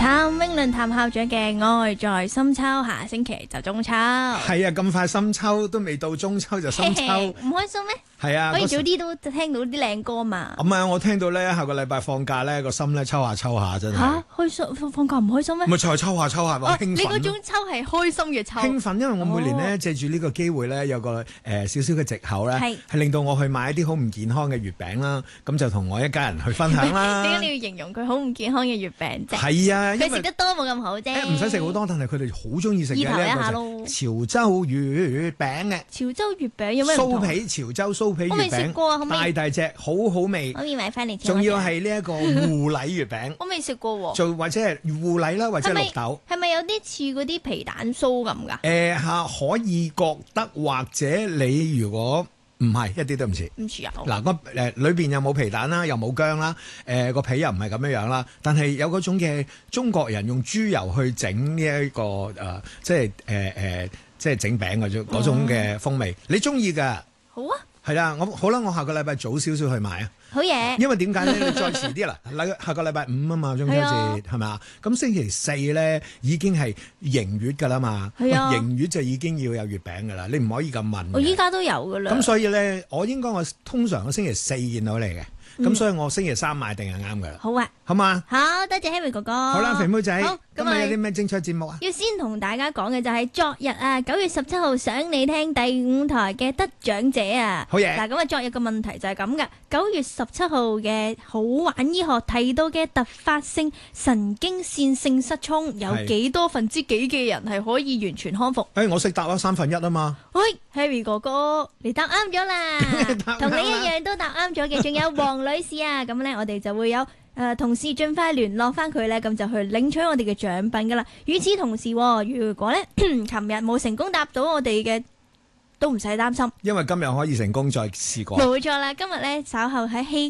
譚詠麟譚校長嘅愛在深秋，下星期就中秋。 係啊，咁快深秋都未到中秋就深秋， 唔開心咩？ 係啊， 可以早啲都聽到啲靚歌嘛。 咁啊，我聽到咧下個禮拜放假咧個心咧抽下抽下真係。 嚇，開心放假唔開心咩？ 咪就係抽下抽下，興奮。 你嗰種抽係開心嘅抽。 興奮，因為我每年咧借住呢個機會咧有個少少嘅藉口咧，係令到我去買一啲好唔健康嘅月餅啦，咁就同我一家人去分享啦。 點解你要形容佢好唔健康嘅月餅啫？ 係啊， 佢食得多冇咁好啫。 唔使食好多，但係佢哋好中意食嘅呢一個潮州月餅嘅。 潮州月餅有咩唔同？ 酥皮潮州酥皮月餅， 我未食過， 大隻，好好味。 可以買翻嚟。 仲要係呢一個芋泥月餅， 我未食過喎。 做或者係芋泥啦，或者綠豆。 係咪有啲似嗰啲皮蛋酥咁㗎？ 可以覺得，或者你如果唔係一啲都唔似。 唔似啊！ 嗱，裏邊又冇皮蛋啦，又冇薑啦，個皮又唔係咁樣樣啦，但係有嗰種嘅中國人用豬油去整呢一個即係整餅嗰種嘅風味，你中意㗎？ 好啊！ 係啦，我下個禮拜早少少去買啊！ 好嘢！ 因為點解咧？你再遲啲啦，下個禮拜五啊嘛，中秋節係咪啊？咁星期四咧已經係迎月㗎啦嘛，迎月就已經要有月餅㗎啦，你唔可以咁問。 我依家都有㗎啦。 咁所以咧，我通常我星期四見到你嘅。咁所以我星期三買定係啱㗎啦。 好啊， 好嘛？ 好多謝 Harry 哥哥。 好啦，肥妹仔， 好， 今日有啲咩精彩節目啊？ 要先同大家講嘅就係昨日啊，9月17號想你聽第5台嘅得獎者啊。 好嘢。 嗱，咁啊，昨日嘅問題就係咁㗎。9月17號嘅好玩醫學提到嘅突發性神經線性失聰，有幾多分之幾嘅人係可以完全康復？ 我識答咗1/3啊嘛。 喂，Harry 哥哥，你答啱咗啦，同你一樣都答啱咗嘅，仲有黃女士啊，咁呢，我哋就會有同事盡快聯絡翻佢呢，咁就去領取我哋嘅獎品噶啦。與此同時，如果呢琴日冇成功答到我哋嘅，都唔使擔心， 因為今日可以成功再試過。 冇錯啦，今日呢稍後喺戲